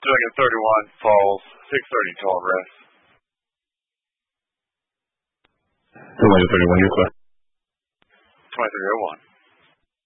Second 31 falls. 6:30 total rest. Second 31, your question. 2301.